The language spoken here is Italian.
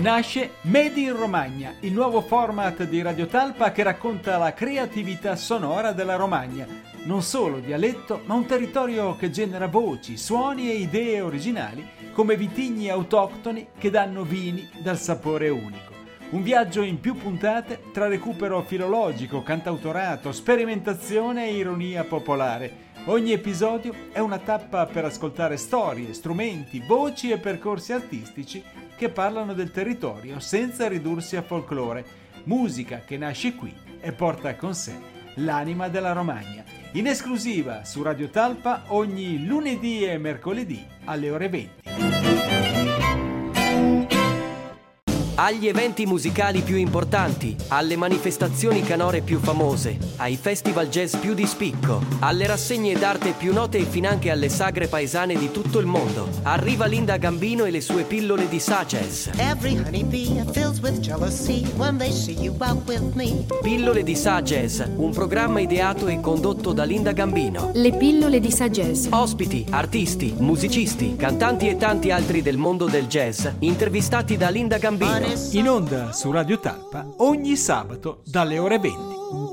Nasce Made in Romagna, il nuovo format di Radio Talpa che racconta la creatività sonora della Romagna. Non solo dialetto, ma un territorio che genera voci, suoni e idee originali come vitigni autoctoni che danno vini dal sapore unico. Un viaggio in più puntate tra recupero filologico, cantautorato, sperimentazione e ironia popolare. Ogni episodio è una tappa per ascoltare storie, strumenti, voci e percorsi artistici che parlano del territorio senza ridursi a folklore. Musica che nasce qui e porta con sé l'anima della Romagna. In esclusiva su Radio Talpa ogni lunedì e mercoledì alle ore 20. Agli eventi musicali più importanti, alle manifestazioni canore più famose, ai festival jazz più di spicco, alle rassegne d'arte più note e finanche alle sagre paesane di tutto il mondo. Arriva Linda Gambino e le sue pillole di Sagez. Every honeybee fills with jealousy when they see you out with me. Pillole di Sagez, un programma ideato e condotto da Linda Gambino. Le pillole di Sagez. Ospiti, artisti, musicisti, cantanti e tanti altri del mondo del jazz, intervistati da Linda Gambino. In onda su Radio Talpa ogni sabato dalle ore 20.